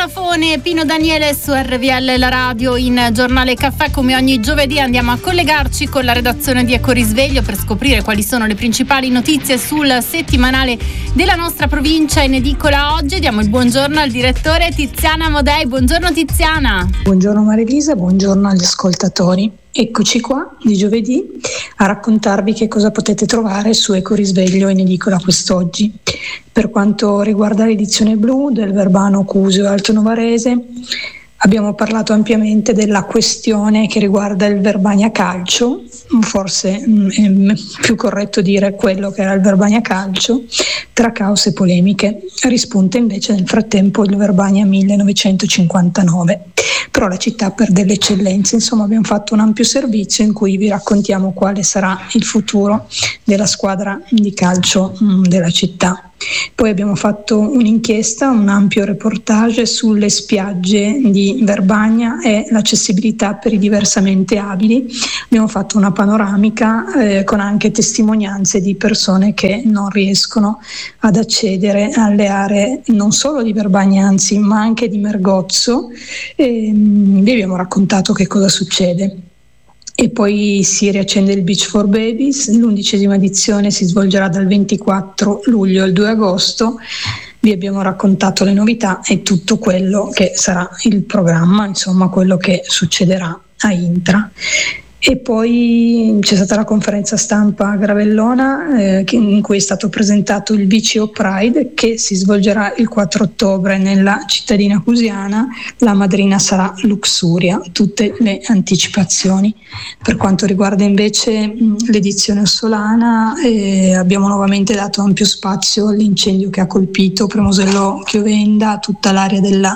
Lafone e Pino Daniele su RVL, la radio, in Giornale Caffè. Come ogni giovedì andiamo a collegarci con la redazione di Ecorisveglio per scoprire quali sono le principali notizie sul settimanale della nostra provincia in edicola. Oggi diamo il buongiorno al direttore Tiziana Modei. Buongiorno Tiziana. Buongiorno Marilisa, buongiorno agli ascoltatori. Eccoci qua di giovedì a raccontarvi che cosa potete trovare su Ecorisveglio in edicola quest'oggi. Per quanto riguarda l'edizione blu del Verbano Cusio Alto Novarese, abbiamo parlato ampiamente della questione che riguarda il Verbania Calcio, forse è più corretto dire quello che era il Verbania Calcio, tra caos e polemiche. Rispunta invece nel frattempo il Verbania 1959. Però la città perde le eccellenze. Insomma, abbiamo fatto un ampio servizio in cui vi raccontiamo quale sarà il futuro della squadra di calcio della città. Poi abbiamo fatto un'inchiesta, un ampio reportage sulle spiagge di Verbania e l'accessibilità per i diversamente abili. Abbiamo fatto una panoramica con anche testimonianze di persone che non riescono ad accedere alle aree non solo di Verbania, anzi, ma anche di Mergozzo. Vi abbiamo raccontato che cosa succede. E poi si riaccende il Beach for Babies, l'11ª edizione si svolgerà dal 24 luglio al 2 agosto. Vi abbiamo raccontato le novità e tutto quello che sarà il programma, insomma quello che succederà a Intra. E poi c'è stata la conferenza stampa a Gravellona in cui è stato presentato il VCO Pride, che si svolgerà il 4 ottobre nella cittadina cusiana. La madrina sarà Luxuria, tutte le anticipazioni. Per quanto riguarda invece l'edizione ossolana, abbiamo nuovamente dato ampio spazio all'incendio che ha colpito Premosello Chiovenda, tutta l'area del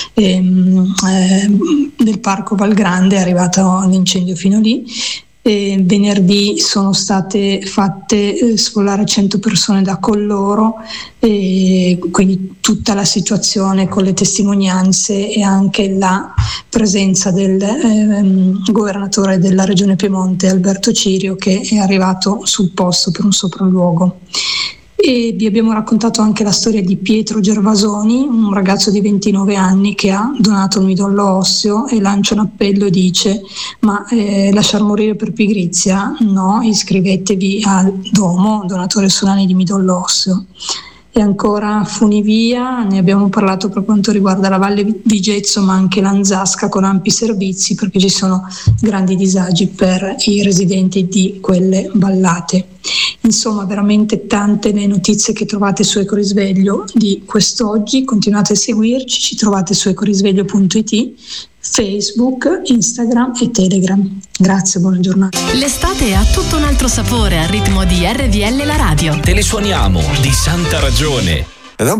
Parco Valgrande. È arrivato l'incendio fino lì. Venerdì sono state fatte sfolare 100 persone da Colloro, quindi tutta la situazione con le testimonianze e anche la presenza del governatore della regione Piemonte Alberto Cirio, che è arrivato sul posto per un sopralluogo. E vi abbiamo raccontato anche la storia di Pietro Gervasoni, un ragazzo di 29 anni che ha donato il midollo osseo e lancia un appello e dice: ma lasciar morire per pigrizia? No, iscrivetevi al Domo, donatore solane di midollo osseo. E ancora Funivia, ne abbiamo parlato per quanto riguarda la Valle Vigezzo, ma anche Lanzasca, con ampi servizi perché ci sono grandi disagi per i residenti di quelle vallate. Insomma, veramente tante le notizie che trovate su Ecorisveglio di quest'oggi. Continuate a seguirci, ci trovate su ecorisveglio.it, Facebook, Instagram e Telegram. Grazie, buona giornata. L'estate ha tutto un altro sapore al ritmo di RVL la radio. Te le suoniamo di santa ragione.